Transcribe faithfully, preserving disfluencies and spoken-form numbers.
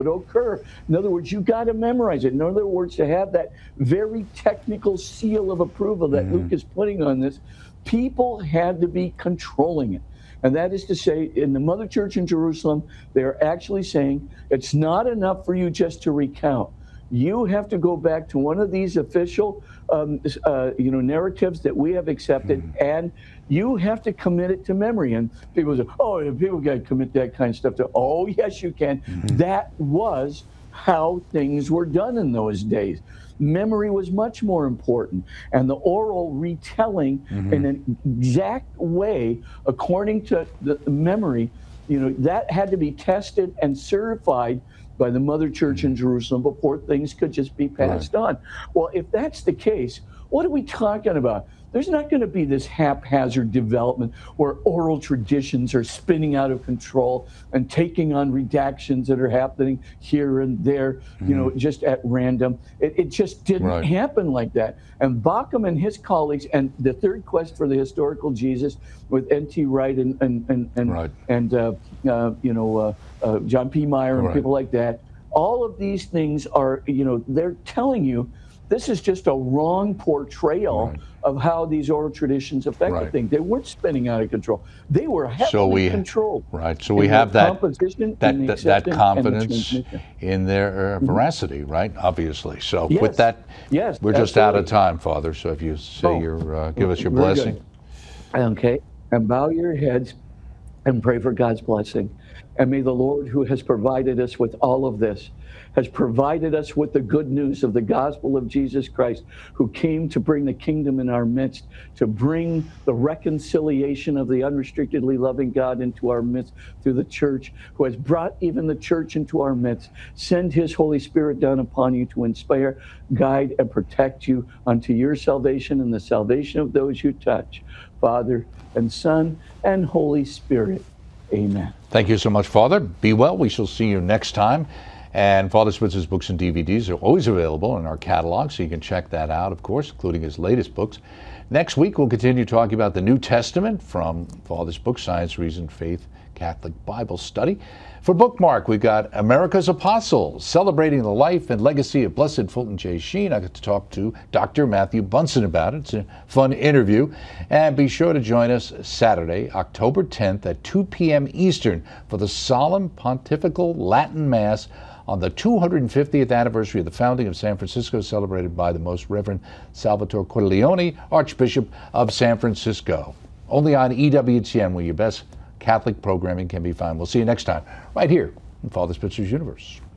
occur. In other words, you got to memorize it. In other words, to have that very technical seal of approval that mm-hmm. Luke is putting on this, people had to be controlling it. And that is to say, in the Mother Church in Jerusalem, they're actually saying it's not enough for you just to recount. You have to go back to one of these official, um, uh, you know, narratives that we have accepted, mm. and you have to commit it to memory. And people say, "Oh, people got to commit that kind of stuff to." Oh, yes, you can. Mm-hmm. That was how things were done in those days. Memory was much more important, and the oral retelling mm-hmm. in an exact way, according to the memory, you know, that had to be tested and certified by the Mother Church in Jerusalem before things could just be passed right. on. Well, if that's the case, what are we talking about? There's not going to be this haphazard development where oral traditions are spinning out of control and taking on redactions that are happening here and there, mm-hmm. you know, just at random. It, it just didn't right. happen like that. And Bauckham and his colleagues, and the Third Quest for the Historical Jesus with N T Wright and and and and, right. and uh, uh, you know uh, uh, John P. Meyer and right. people like that. All of these things are, you know, they're telling you this is just a wrong portrayal right. of how these oral traditions affected right. things. They weren't spinning out of control. They were heavily so we, controlled. Right. So we have that that, that, that confidence in their uh, veracity, mm-hmm. right? Obviously. So yes. with that, yes, we're absolutely. just out of time, Father. So if you say oh, your, uh, give us your blessing. Good. Okay. And bow your heads and pray for God's blessing. And may the Lord, who has provided us with all of this, has provided us with the good news of the gospel of Jesus Christ, who came to bring the kingdom in our midst, to bring the reconciliation of the unrestrictedly loving God into our midst through the church, who has brought even the church into our midst. Send his Holy Spirit down upon you to inspire, guide, and protect you unto your salvation and the salvation of those you touch. Father and Son and Holy Spirit. Amen. Thank you so much, Father. Be well. We shall see you next time. And Father Spitzer's books and D V Ds are always available in our catalog, so you can check that out, of course, including his latest books. Next week, we'll continue talking about the New Testament from Father's book, Science, Reason, Faith, Catholic Bible Study. For Bookmark, we've got America's Apostles, celebrating the life and legacy of Blessed Fulton J. Sheen. I got to talk to Doctor Matthew Bunson about it. It's a fun interview. And be sure to join us Saturday, October tenth at two p.m. Eastern for the solemn Pontifical Latin Mass on the two hundred fiftieth anniversary of the founding of San Francisco, celebrated by the Most Reverend Salvatore Cordileone, Archbishop of San Francisco. Only on E W T N, where your best Catholic programming can be found. We'll see you next time, right here in Father Spitzer's Universe.